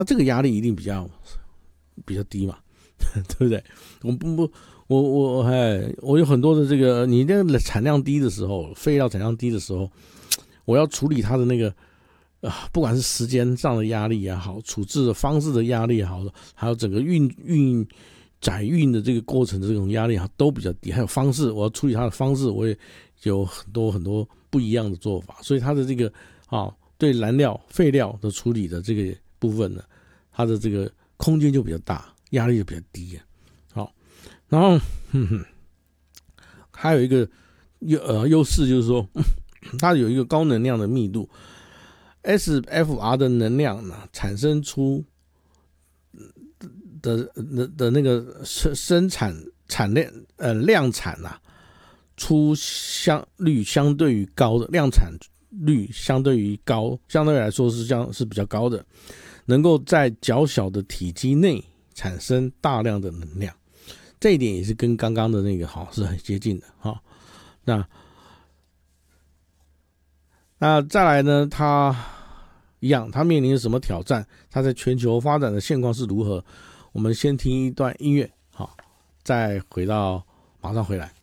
那这个压力一定比较低嘛，对不对？我有很多的这个，你那个产量低的时候，废料产量低的时候，我要处理它的那个不管是时间上的压力也好，处置的方式的压力也好，还有整个载运的这个过程的这种压力都比较低。还有方式，我要处理它的方式，我也有很多不一样的做法。所以它的这个对燃料废料的处理的这个部分呢，它的这个空间就比较大，压力就比较低。好，然后还有一个优势就是说，它有一个高能量的密度。SFR 的能量呢，产生出的那个生产量产出率相对于高的量产率相对来说是比较高的，能够在较小的体积内产生大量的能量，这一点也是跟刚刚的那个是很接近的那再来呢，它面临什么挑战？它在全球发展的现况是如何？我们先听一段音乐，再马上回来。